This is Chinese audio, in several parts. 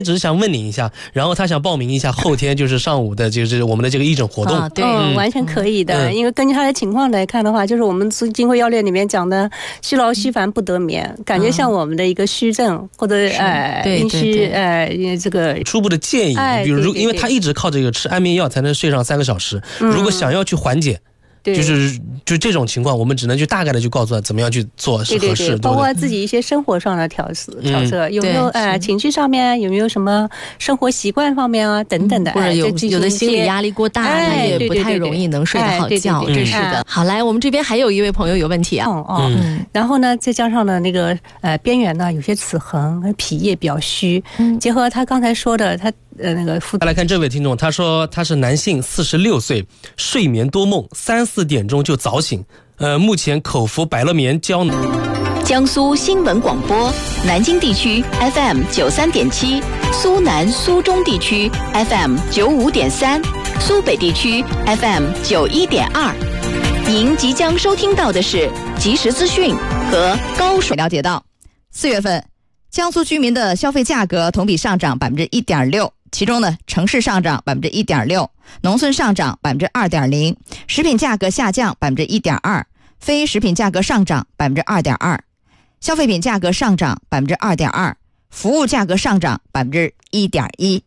只是想问你一下，然后他想报名一下后天就是上午的就是我们的这个义诊活动。 对，完全可以的。因为根据他的情况来看的话，就是我们金匮要略里面讲的虚劳虚烦不得眠，感觉像我们的一个虚症或者阴虚这个初步的建议，比如因为他一直靠这个吃安眠药才能睡上3个小时，如果想要去缓解。就这种情况，我们只能去大概的去告诉他怎么样去做是合适，对， 包括自己一些生活上的调色，有没有情绪上面有没有什么生活习惯方面啊等等的， 或者有的心理压力过大，他也不太容易能睡得好觉，这是的。好，来，我们这边还有一位朋友有问题啊， 然后呢，再加上呢那个边缘呢有些齿痕，脾液比较虚，结合他刚才说的他。那个再来看这位听众，他说他是男性，46岁，睡眠多梦，3、4点钟就早醒，目前口服百乐眠胶囊。 江苏新闻广播，南京地区 FM 93.7，苏南苏中地区 FM 95.3，苏北地区 FM 91.2。您即将收听到的是即时资讯和高水。 了解到，4月份江苏居民的消费价格同比上涨 1.6%。其中呢，城市上涨 1.6%， 农村上涨 2.0%， 食品价格下降 1.2%， 非食品价格上涨 2.2%， 消费品价格上涨 2.2%， 服务价格上涨 1.1%。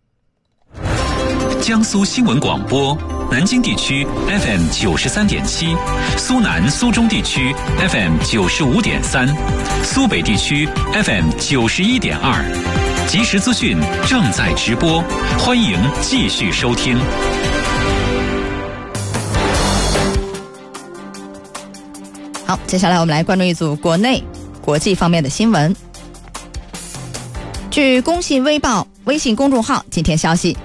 江苏新闻广播，南京地区 FM 93.7，苏南苏中地区 FM 95.3，苏北地区 FM 91.2。即时资讯正在直播，欢迎继续收听。 好，接下来我们来关注一组国内、国际方面的新闻。据工信微报微信公众号今天消息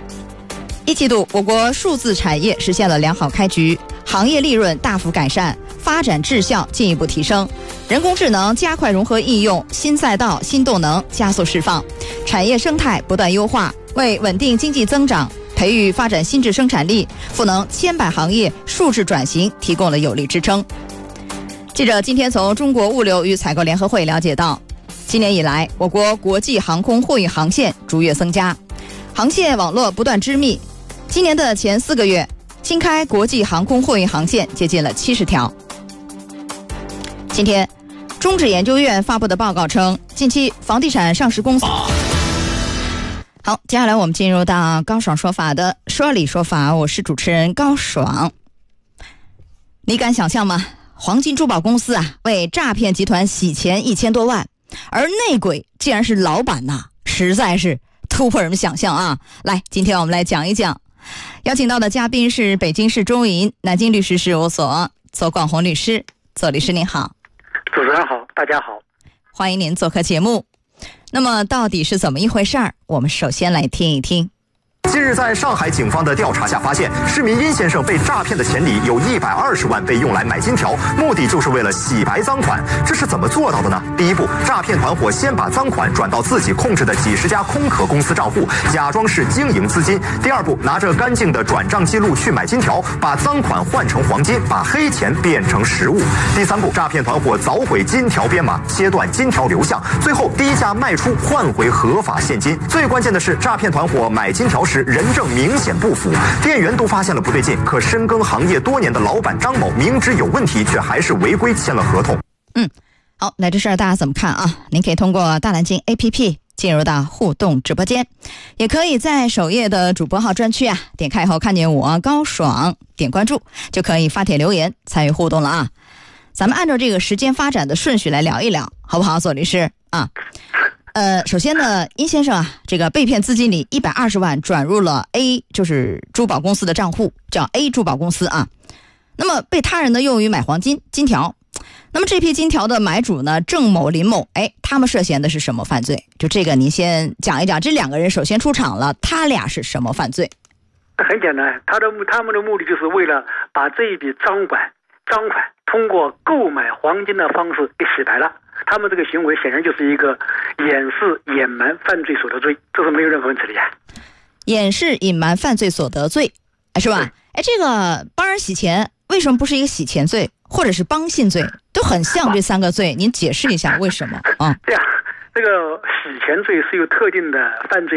，1季度我国数字产业实现了良好开局，行业利润大幅改善，发展质效进一步提升，人工智能加快融合应用，新赛道、新动能加速释放，产业生态不断优化，为稳定经济增长、培育发展新质生产力、赋能千百行业数字转型提供了有力支撑。记者今天从中国物流与采购联合会了解到，今年以来，我国国际航空货运航线逐月增加，航线网络不断织密。今年的前4个月，新开国际航空货运航线接近了70条。今天，中指研究院发布的报告称，近期房地产上市公司。好，接下来我们进入到高爽说法的说理说法，我是主持人高爽。你敢想象吗？黄金珠宝公司啊，为诈骗集团洗钱1000多万，而内鬼竟然是老板呐，实在是突破人们想象啊！来，今天我们来讲一讲，邀请到的嘉宾是北京市中银南京律师事务所左广红律师。左律师您好。 主持人好，大家好， 欢迎您做客节目。那么到底是怎么一回事儿？我们首先来听一听。 近日，在上海警方的调查下发现，市民殷先生被诈骗的钱里有120万被用来买金条，目的就是为了洗白赃款。这是怎么做到的呢？第一步，诈骗团伙先把赃款转到自己控制的几十家空壳公司账户，假装是经营资金。第二步，拿着干净的转账记录去买金条，把赃款换成黄金，把黑钱变成实物。第三步，诈骗团伙凿毁金条编码，切断金条流向，最后低价卖出，换回合法现金。最关键的是，诈骗团伙买金条时人证明显不符，店员都发现了不对劲，可深耕行业多年的老板张某明知有问题，却还是违规签了合同。 好，那这事儿大家怎么看啊？您可以通过大蓝鲸 APP 进入到互动直播间，也可以在首页的主播号专区啊，点开以后看见我高爽，点关注就可以发帖留言参与互动了啊。咱们按照这个时间发展的顺序来聊一聊，好不好，左律师啊？首先呢，殷先生啊，这个被骗资金里120万转入了 A， 就是珠宝公司的账户，叫 A 珠宝公司啊。那么被他人呢用于买黄金金条。那么这批金条的买主呢，郑某、林某，他们涉嫌的是什么犯罪？就这个您先讲一讲，这2个人首先出场了，他俩是什么犯罪？ 很简单，他们的目的就是为了把这一笔赃款通过购买黄金的方式给洗白了。他们这个行为显然就是一个掩饰隐瞒犯罪所得罪，这是没有任何问题的呀。 掩饰隐瞒犯罪所得罪，是吧？这个帮人洗钱为什么不是一个洗钱罪，或者是帮信罪，都很像这3个罪，您解释一下为什么啊？ 这样，这个洗钱罪是有特定的犯罪